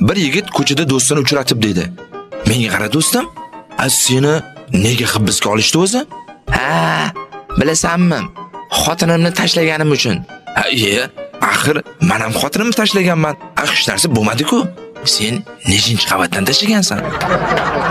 bir yigit ko'chada do'stini uchratib dedi. Menga qara do'stim, seni nega hibsga olishdi o'zi? Ha, bilasanmi? Xotinimni tashlaganim uchun. Axir men ham xotinimni tashlaganman. Hech narsa bo'lmadi-ku. Sen nechinchi qavatdan tashlagansan?